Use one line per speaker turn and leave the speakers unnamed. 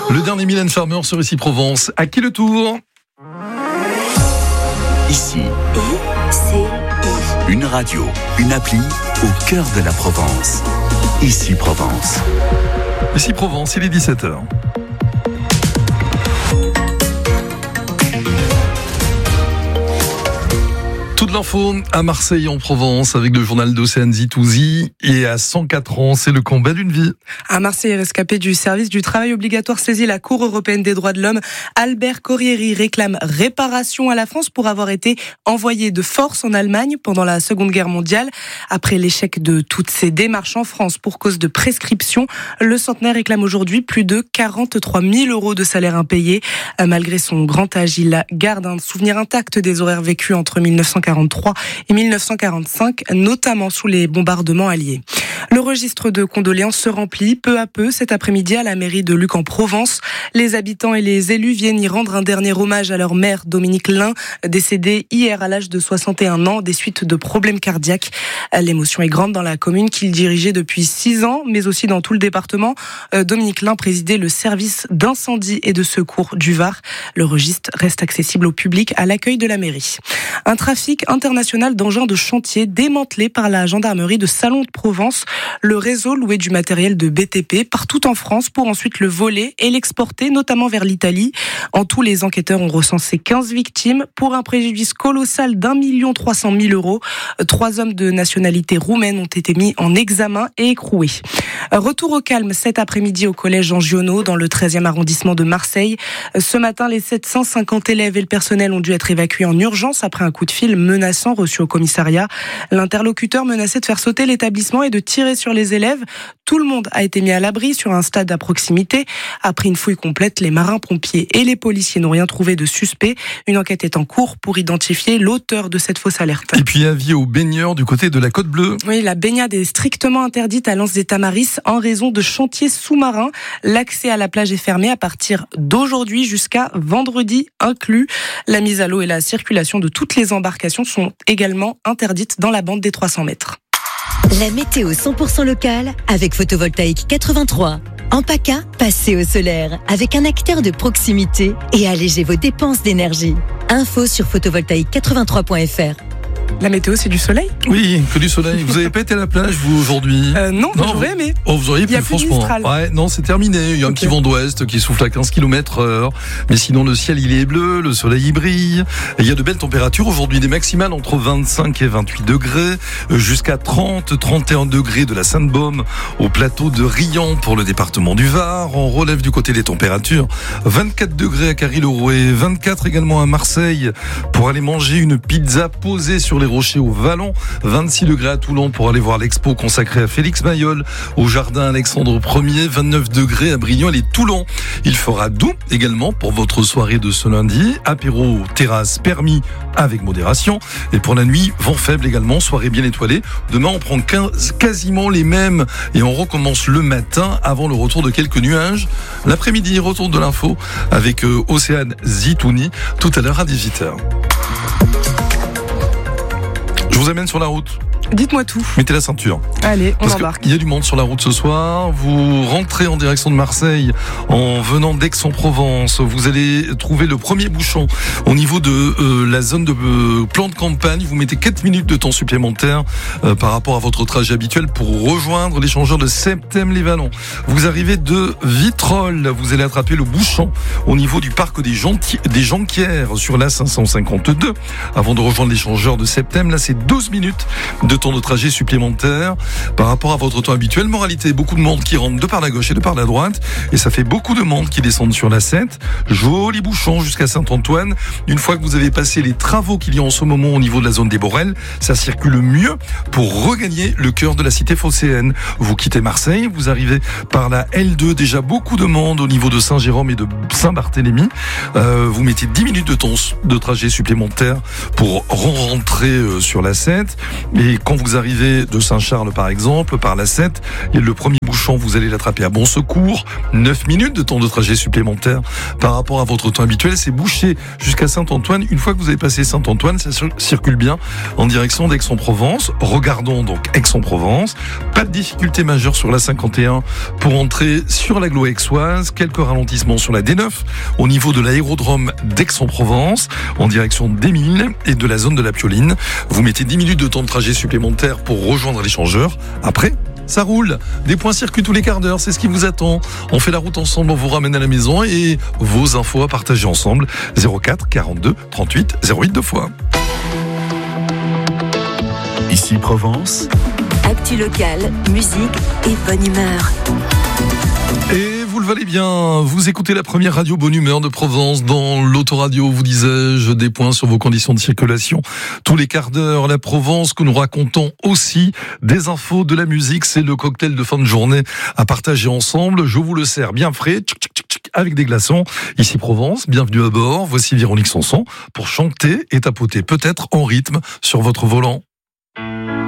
Le dernier Mylène Farmer sur Ici Provence. À qui le tour ?
Ici, une radio, une appli au cœur de la Provence. Ici Provence.
Ici Provence, il est 17h. Toute l'info à Marseille en Provence avec le journal d'Océane Zitouzi. Et à 104 ans, c'est le combat d'une vie.
À Marseille, rescapé du service du travail obligatoire saisi la Cour européenne des droits de l'homme, Albert Corrieri réclame réparation à la France pour avoir été envoyé de force en Allemagne pendant la Seconde Guerre mondiale. Après l'échec de toutes ses démarches en France pour cause de prescription, le centenaire réclame aujourd'hui plus de 43 000 € de salaire impayé. Malgré son grand âge, il garde un souvenir intact des horaires vécus entre 1943 et 1945, notamment sous les bombardements alliés. Le registre de condoléances se remplit peu à peu cet après-midi à la mairie de Luc en Provence. Les habitants et les élus viennent y rendre un dernier hommage à leur maire Dominique Lin, décédé hier à l'âge de 61 ans des suites de problèmes cardiaques. L'émotion est grande dans la commune qu'il dirigeait depuis 6 ans, mais aussi dans tout le département. Dominique Lin présidait le service d'incendie et de secours du Var. Le registre reste accessible au public à l'accueil de la mairie. Un trafic international d'engins de chantier démantelé par la gendarmerie de Salon de Provence. Le réseau louait du matériel de BTP partout en France pour ensuite le voler et l'exporter, notamment vers l'Italie. En tout, les enquêteurs ont recensé 15 victimes pour un préjudice colossal d'1 300 000 €. 3 hommes de nationalité roumaine ont été mis en examen et écroués. Retour au calme cet après-midi au collège Jean Giono dans le 13e arrondissement de Marseille. Ce matin, les 750 élèves et le personnel ont dû être évacués en urgence après un coup de fil menaçant reçu au commissariat. L'interlocuteur menaçait de faire sauter l'établissement et de tirer sur les élèves. Tout le monde a été mis à l'abri sur un stade à proximité. Après une fouille complète, les marins-pompiers et les policiers n'ont rien trouvé de suspect. Une enquête est en cours pour identifier l'auteur de cette fausse alerte.
Et puis avis aux baigneurs du côté de la Côte Bleue.
Oui, la baignade est strictement interdite à l'Anse des Tamaris en raison de chantiers sous-marins. L'accès à la plage est fermé à partir d'aujourd'hui jusqu'à vendredi inclus. La mise à l'eau et la circulation de toutes les embarcations sont également interdites dans la bande des 300 mètres.
La météo 100% locale avec Photovoltaïque 83. En PACA, passez au solaire avec un acteur de proximité et allégez vos dépenses d'énergie. Info sur photovoltaïque83.fr.
La météo, c'est du soleil ?
Oui, que du soleil. Vous avez pas été à la plage, vous, aujourd'hui ?
Non, j'aurais aimé.
Oh, vous auriez pu, franchement.
Ouais,
non, c'est terminé. Il y a un petit vent d'ouest qui souffle à 15 km/h. Mais sinon, le ciel, il est bleu, le soleil, il brille. Et il y a de belles températures aujourd'hui, des maximales entre 25 et 28 degrés, jusqu'à 30, 31 degrés de la Sainte-Baume au plateau de Riant pour le département du Var. On relève du côté des températures. 24 degrés à Carry-le-Rouet, 24 également à Marseille pour aller manger une pizza posée sur les rochers au Vallon, 26 degrés à Toulon pour aller voir l'expo consacrée à Félix Mayol au jardin Alexandre Ier, 29 degrés à Brignoles et Toulon. Il fera doux également pour votre soirée de ce lundi, apéro terrasse permis avec modération et pour la nuit, vent faible également, soirée bien étoilée. Demain on prend quasiment les mêmes et on recommence le matin avant le retour de quelques nuages. L'après-midi, retour de l'info avec Océane Zitouni tout à l'heure à 18h. Je vous amène sur la route.
Dites-moi tout.
Mettez la ceinture.
Allez, on embarque.
Parce qu'il y a du monde sur la route ce soir. Vous rentrez en direction de Marseille en venant d'Aix-en-Provence. Vous allez trouver le premier bouchon au niveau de la zone de plan de campagne. Vous mettez 4 minutes de temps supplémentaire par rapport à votre trajet habituel pour rejoindre l'échangeur de Septem-les-Vallons. Vous arrivez de Vitrolles. Vous allez attraper le bouchon au niveau du parc des Jonquières sur la 552 avant de rejoindre l'échangeur de Septem. Là, c'est 12 minutes de temps de trajet supplémentaire par rapport à votre temps habituel. Moralité, beaucoup de monde qui rentre de par la gauche et de par la droite et ça fait beaucoup de monde qui descendent sur la 7. Joli bouchon jusqu'à Saint-Antoine. Une fois que vous avez passé les travaux qu'il y a en ce moment au niveau de la zone des Borelles, ça circule mieux pour regagner le cœur de la cité phocéenne. Vous quittez Marseille, vous arrivez par la L2, déjà beaucoup de monde au niveau de Saint-Jérôme et de Saint-Barthélemy. Vous mettez 10 minutes de temps de trajet supplémentaire pour rentrer sur la 7 et Quand vous arrivez de Saint-Charles par exemple, par la 7, et le premier bouchon, vous allez l'attraper à Bon Secours. 9 minutes de temps de trajet supplémentaire par rapport à votre temps habituel. C'est bouché jusqu'à Saint-Antoine. Une fois que vous avez passé Saint-Antoine, ça circule bien en direction d'Aix-en-Provence. Regardons donc Aix-en-Provence. Pas de difficulté majeure sur la 51 pour entrer sur l'agglo aixoise. Quelques ralentissements sur la D9 au niveau de l'aérodrome d'Aix-en-Provence en direction d'Émile et de la zone de la Pioline. Vous mettez 10 minutes de temps de trajet supplémentaire pour rejoindre l'échangeur. Après, ça roule. Des points circuits tous les quarts d'heure, c'est ce qui vous attend. On fait la route ensemble, on vous ramène à la maison et vos infos à partager ensemble. 04 42 38 08 deux fois.
Ici Provence.
Actu locale, musique et bonne humeur.
Et vous le valez bien, vous écoutez la première radio bonne humeur de Provence. Dans l'autoradio, vous disais-je, des points sur vos conditions de circulation tous les quarts d'heure. La Provence que nous racontons aussi, des infos, de la musique, c'est le cocktail de fin de journée à partager ensemble. Je vous le sers bien frais, avec des glaçons. Ici Provence, bienvenue à bord. Voici Véronique Sanson pour chanter et tapoter peut-être en rythme sur votre volant.